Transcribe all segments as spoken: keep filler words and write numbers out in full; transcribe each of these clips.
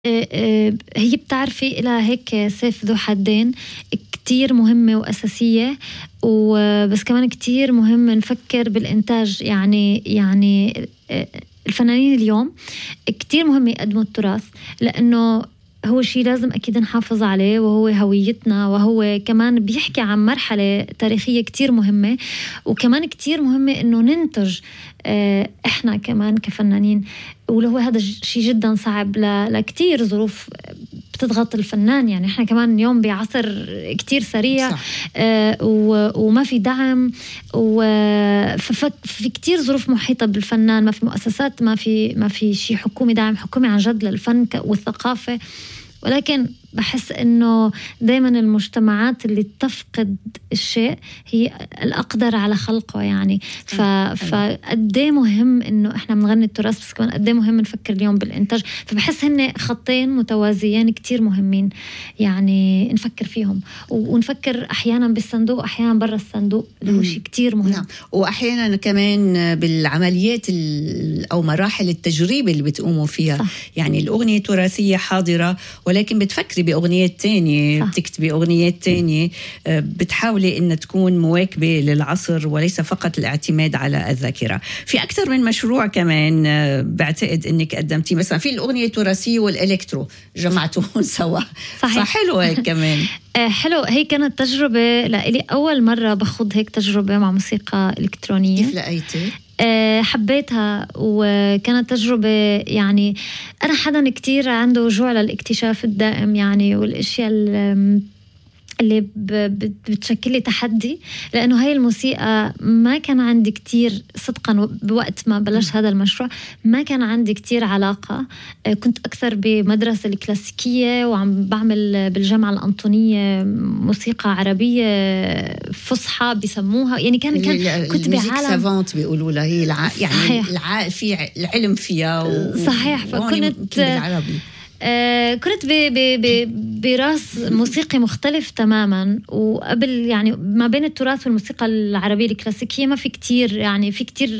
هي بتعرفي إلها هيك سيف ذو حدين، كتير مهمة وأساسية، وبس كمان كتير مهم نفكر بالإنتاج. يعني يعني الفنانين اليوم كتير مهم يقدموا التراث، لأنه هو شيء لازم أكيد نحافظ عليه، وهو هويتنا، وهو كمان بيحكي عن مرحلة تاريخية كتير مهمة، وكمان كتير مهمة إنه ننتج إحنا كمان كفنانين. ولهو هذا شيء جدا صعب لكتير ظروف بتضغط الفنان. يعني إحنا كمان اليوم بعصر كتير سريع، آه وما في دعم، وفي كتير ظروف محيطة بالفنان، ما في مؤسسات، ما في ما في شيء حكومي، دعم حكومي عن جد للفن والثقافة. ولكن بحس إنه دايما المجتمعات اللي تفقد الشيء هي الأقدر على خلقه. يعني فقديه مهم إنه إحنا بنغني التراث، بس كمان قديه مهم نفكر اليوم بالإنتاج. فبحس هن خطين متوازيين كتير مهمين يعني نفكر فيهم، ونفكر أحيانا بالصندوق، أحيانا برا الصندوق، اللي هو شيء كتير مهم. نعم. وأحيانا كمان بالعمليات أو مراحل التجريب اللي بتقوموا فيها. صح. يعني الأغنية التراثية حاضرة، ولكن بتفكري بأغنيات تانية، بتكتبي أغنيات تانية، بتحاولي إن تكون مواكبة للعصر وليس فقط الاعتماد على الذاكرة. في أكثر من مشروع كمان بعتقد إنك قدمتي، مثلا في الأغنية التراثية والإلكترو جمعتوهم سوا. صحيح. صح، حلو هيك كمان. حلو، هي كانت تجربة لإلي أول مرة بخوض هيك تجربة مع موسيقى إلكترونية. كيف لقيتي؟ حبيتها، وكانت تجربة يعني أنا حدا كتير عنده رجوع للاكتشاف الدائم يعني، والأشياء اللي بتشكل لي تحدي. لأنه هاي الموسيقى ما كان عندي كتير صدقا بوقت ما بلش هذا المشروع، ما كان عندي كتير علاقة. كنت أكثر بمدرسة الكلاسيكية، وعم بعمل بالجامعة الأنطونية موسيقى عربية فصحى بيسموها. يعني كان كان كنت بعالم سافونت بيقولوا لها، هي الع... يعني الع... في العلم فيها و... صحيح. فكنت بالعربي آه كنت براس موسيقي مختلف تماما. وقبل يعني ما بين التراث والموسيقى العربية الكلاسيكية ما في كتير، يعني في كتير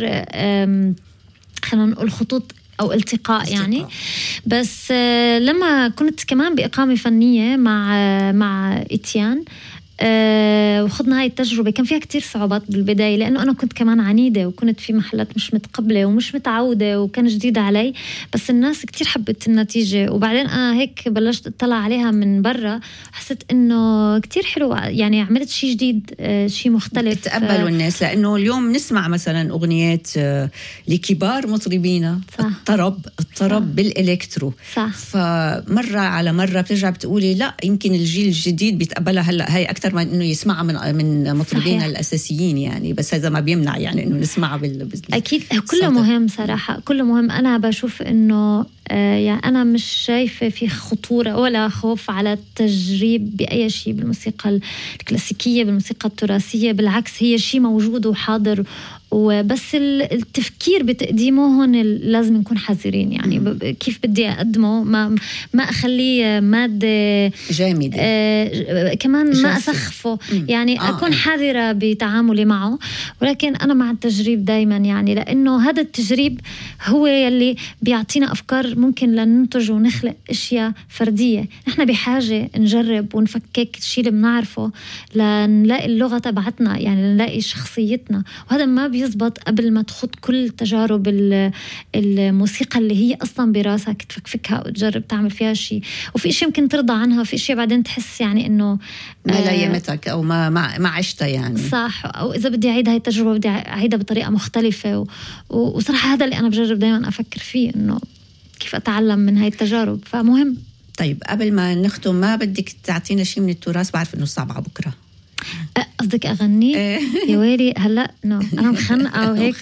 خلينا نقول خطوط أو التقاء, التقاء. يعني بس آه لما كنت كمان بإقامة فنية مع آه مع إتيان، أه وخدنا هاي التجربة، كان فيها كتير صعوبات بالبداية، لأنه أنا كنت كمان عنيدة، وكنت في محلات مش متقبلة ومش متعودة، وكان جديدة علي. بس الناس كتير حبت النتيجة. وبعدين أنا هيك بلشت أطلع عليها من برا، حسيت إنه كتير حلو. يعني عملت شيء جديد، شيء مختلف، تقبلوا الناس. لأنه اليوم نسمع مثلا أغنيات لكبار مطربين، الطرب الطرب صح. بالإلكترو. صح. فمرة على مرة بترجع بتقولي لا، يمكن الجيل الجديد بيتقبلها هلا هاي أكتر من إنه يسمعها من من مطربين الأساسيين يعني. بس هذا ما بيمنع يعني إنه نسمعها بال أكيد. كله مهم صراحة، كله مهم. أنا بشوف إنه آه يعني أنا مش شايفة في خطورة ولا خوف على التجريب بأي شيء بالموسيقى الكلاسيكية، بالموسيقى التراثية. بالعكس، هي شيء موجود وحاضر، وبس التفكير بتقديمه هون لازم نكون حذرين. يعني م. كيف بدي أقدمه، ما ما أخليه مادة جامدة، آه كمان ما أسخفه. م. يعني آه. أكون حذرة بتعاملي معه. ولكن أنا مع التجريب دايما، يعني لأنه هذا التجريب هو يلي بيعطينا أفكار ممكن لننتج ونخلق أشياء فردية. نحن بحاجة نجرب ونفكك الشيء اللي بنعرفه لنلاقي اللغة تبعتنا، يعني نلاقي شخصيتنا. وهذا ما بي يزبط قبل ما تخوض كل تجارب الموسيقى اللي هي أصلا براسك، تفكفكها وتجرب تعمل فيها شيء. وفي إشي يمكن ترضى عنها، وفي إشي بعدين تحس يعني إنه ما لايمتك أو ما ما عشتها يعني. صح. أو إذا بدي أعيد هاي التجربة بدي أعيدها بطريقة مختلفة. و... وصراحة هذا اللي أنا بجرب دايما أفكر فيه، إنه كيف أتعلم من هاي التجارب. فمهم. طيب قبل ما نختم، ما بدك تعطينا شيء من التراث؟ بعرف إنه صعب على بكرة. قصدك أغني؟ يا ويلي هلا نو أنا مخنقة وهيك.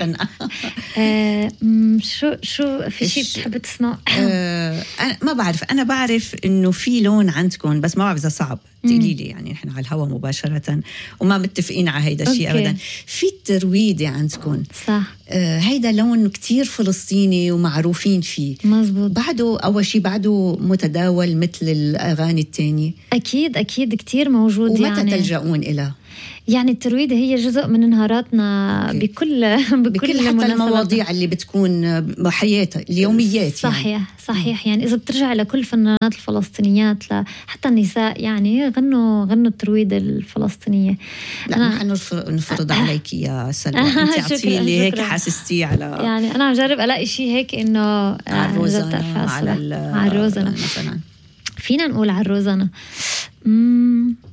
آه شو شو في شيء بتحب تسمع؟ آه أنا ما بعرف. أنا بعرف إنه في لون عندكم، بس ما بعرف إذا صعب تقولي لي. يعني نحن على الهواء مباشرة وما متفقين على هيدا الشيء أبدا. في الترويدة عندكم صح. آه هيدا لون كتير فلسطيني ومعروفين فيه. مزبوط. بعده أول شيء بعده متداول مثل الأغاني التانية؟ أكيد أكيد كتير موجود. ومتى يعني تلجؤون إلى؟ يعني الترويدة هي جزء من نهاراتنا okay. بكل بكل, بكل حتى المواضيع اللي بتكون بحياتها اليوميات. صحيح يعني. صحيح يعني إذا بترجع لكل فنانات الفلسطينيات حتى النساء يعني غنوا غنوا الترويدة الفلسطينية. لا ما حنفرض عليك يا سلمى، انت اعطي لي هيك حاسستي على يعني انا عم جرب الاقي شيء هيك انه على الروزانة على الروزانة مثلا. فينا نقول على الروزانة